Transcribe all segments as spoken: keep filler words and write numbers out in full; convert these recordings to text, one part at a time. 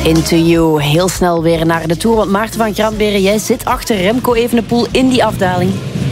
Into You. Heel snel weer naar de Tour. Want Maarten van Gramberen, jij zit achter Remco Evenepoel in die afdaling.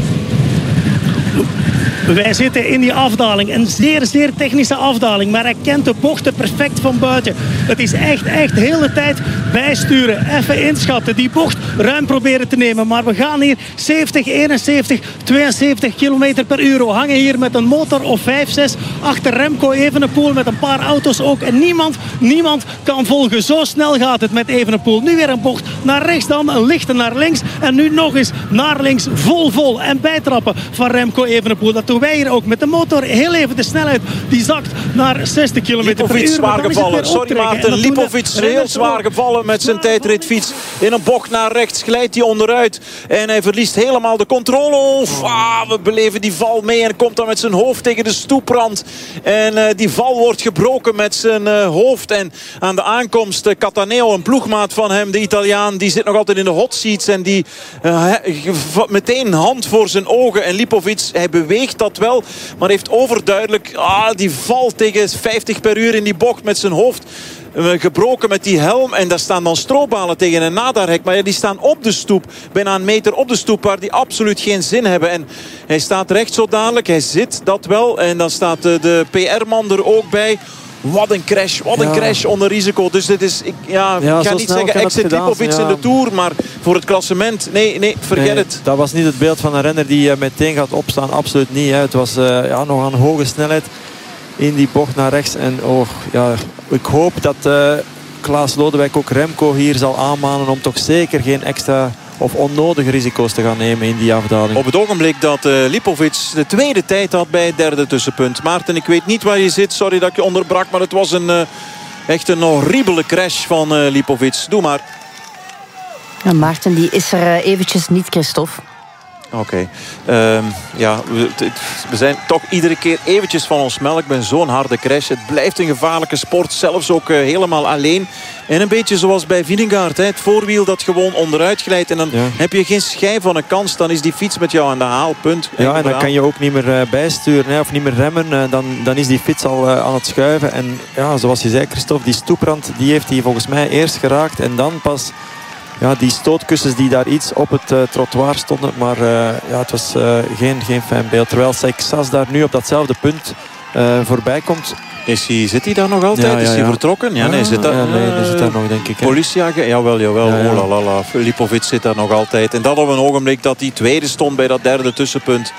Wij zitten in die afdaling. Een zeer, zeer technische afdaling. Maar hij kent de bochten perfect van buiten. Het is echt, echt de hele tijd bijsturen. Even inschatten. Die bocht ruim proberen te nemen. Maar we gaan hier zeventig, eenenzeventig, tweeënzeventig kilometer per uur. We hangen hier met een motor of vijf, zes achter Remco Evenepoel. Met een paar auto's ook. En niemand, niemand kan volgen. Zo snel gaat het met Evenepoel. Nu weer een bocht naar rechts dan. Een lichte naar links. En nu nog eens naar links. Vol, vol. En bijtrappen van Remco Evenepoel. Dat doen wij hier ook met de motor. Heel even de snelheid. Die zakt naar zestig kilometer per uur. Zwaar gevallen. Sorry Maarten. Lipovic heel zwaar gevallen met zijn tijdritfiets. In een bocht naar rechts glijdt hij onderuit. En hij verliest helemaal de controle. Ah, we beleven die val mee. En komt dan met zijn hoofd tegen de stoeprand. En uh, die val wordt gebroken met zijn uh, hoofd. En aan de aankomst uh, Cattaneo, een ploegmaat van hem, de Italiaan, die zit nog altijd in de hot seats. En die uh, meteen een hand voor zijn ogen. En Lipovic, hij beweegt dat wel. Maar heeft overduidelijk ah, die val tegen vijftig per uur in die bocht met zijn hoofd gebroken met die helm. En daar staan dan stroopbalen tegen een nadarhek. Maar ja, die staan op de stoep. Bijna een meter op de stoep. Waar die absoluut geen zin hebben. En hij staat recht zo dadelijk. Hij zit dat wel. En dan staat de P R-man er ook bij. Wat een crash. Wat een ja. crash onder risico. Dus dit is... Ik, ja, ja, ik ga niet zeggen exit Lipovic ja. in de Tour. Maar voor het klassement. Nee, nee. Forget nee, it. Dat was niet het beeld van een renner die uh, meteen gaat opstaan. Absoluut niet. Hè. Het was uh, ja, nog aan hoge snelheid. In die bocht naar rechts. En oh, ja, ik hoop dat uh, Klaas Lodewijk ook Remco hier zal aanmanen om toch zeker geen extra of onnodige risico's te gaan nemen in die afdaling. Op het ogenblik dat uh, Lipovic de tweede tijd had bij het derde tussenpunt. Maarten, ik weet niet waar je zit. Sorry dat ik je onderbrak. Maar het was een uh, echt een horribele crash van uh, Lipovic. Doe maar. Ja, Maarten die is er uh, eventjes niet, Christophe. Oké. Okay. Um, ja, we, we zijn toch iedere keer eventjes van ons melk bij zo'n harde crash. Het blijft een gevaarlijke sport. Zelfs ook uh, helemaal alleen. En een beetje zoals bij Vingegaard. Hè. Het voorwiel dat gewoon onderuit glijdt. En dan ja. heb je geen schijn van een kans. Dan is die fiets met jou aan de haal. Punt. Ja, en dan kan je ook niet meer uh, bijsturen. Hè, of niet meer remmen. Uh, dan, dan is die fiets al uh, aan het schuiven. En ja, zoals je zei, Christophe, die stoeprand die heeft hij volgens mij eerst geraakt. En dan pas... Ja, die stootkussens die daar iets op het uh, trottoir stonden. Maar uh, ja, het was uh, geen, geen fijn beeld. Terwijl Seixas daar nu op datzelfde punt uh, voorbij komt. Is hij, zit hij daar nog altijd? Ja, ja, ja. Is hij vertrokken? Ja, nee, zit daar, ja, nee, die zit daar nog, denk ik. Hè. Politie, jawel, jawel. Ja, ja. Oh, la, la, la. Lipovic zit daar nog altijd. En dat op een ogenblik dat hij tweede stond bij dat derde tussenpunt.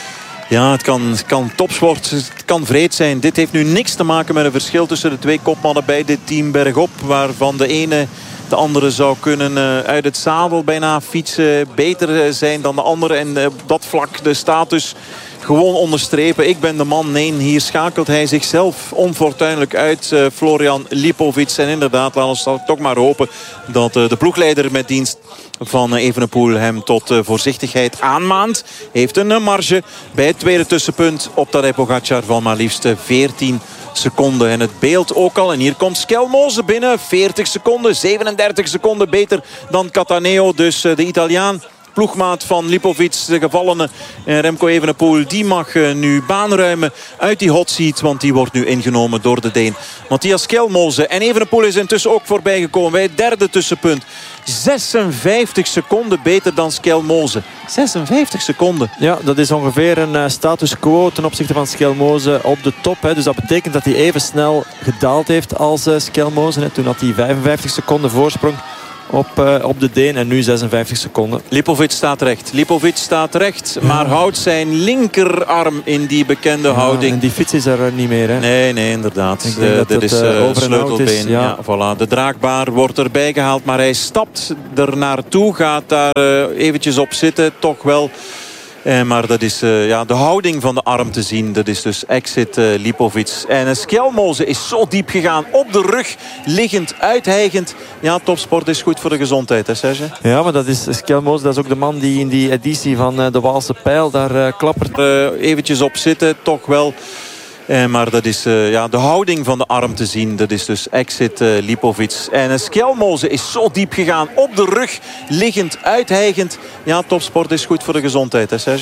Ja, het kan, het kan topsport. Het kan vreed zijn. Dit heeft nu niks te maken met een verschil tussen de twee kopmannen bij dit team bergop. Waarvan de ene... De andere zou kunnen uh, uit het zadel bijna fietsen. Beter uh, zijn dan de andere. En uh, op dat vlak de status gewoon onderstrepen. Ik ben de man. Nee, hier schakelt hij zichzelf onfortuinlijk uit. Uh, Florian Lipovic. En inderdaad, laten we toch maar hopen dat uh, de ploegleider met dienst van uh, Evenepoel hem tot uh, voorzichtigheid aanmaant. Heeft een uh, marge bij het tweede tussenpunt op Tadej Pogacar van maar liefst uh, veertien seconden. En het beeld ook al. En hier komt Skelmose binnen. veertig seconden, zevenendertig seconden beter dan Cattaneo. Dus uh, de Italiaan, ploegmaat van Lipovic, de gevallene uh, Remco Evenepoel, die mag uh, nu baan ruimen uit die hot seat. Want die wordt nu ingenomen door de Deen Matthias Skelmose. En Evenepoel is intussen ook voorbij gekomen bij het derde tussenpunt. zesenvijftig seconden beter dan Skelmose. zesenvijftig seconden. Ja, dat is ongeveer een uh, status quo ten opzichte van Skelmose op de top. Hè. Dus dat betekent dat hij even snel gedaald heeft als uh, Skelmose. Hè. Toen had hij vijfenvijftig seconden voorsprong op, uh, op de Deen en nu zesenvijftig seconden. Lipovic staat recht. Lipovic staat recht, maar houdt zijn linkerarm in die bekende ja, houding. En die fiets is er uh, niet meer. Hè? Nee, nee, inderdaad. Ik denk dat dit het, is uh, over sleutelbeen. Is, ja. Ja, voilà. De draagbaar wordt erbij gehaald, maar hij stapt er naartoe. Gaat daar uh, eventjes op zitten. Toch wel... Eh, maar dat is uh, ja, de houding van de arm te zien. Dat is dus exit uh, Lipovic. En uh, Skelmose is zo diep gegaan. Op de rug, liggend, uithijgend. Ja, topsport is goed voor de gezondheid, hè Serge? Ja, maar dat is Skelmose. Dat is ook de man die in die editie van uh, de Waalse Pijl daar uh, klappert. Uh, eventjes op zitten, toch wel... Eh, maar dat is uh, ja, de houding van de arm te zien. Dat is dus exit uh, Lipovic. En uh, Skelmose is zo diep gegaan. Op de rug, liggend, uithijgend. Ja, topsport is goed voor de gezondheid, hè Serge?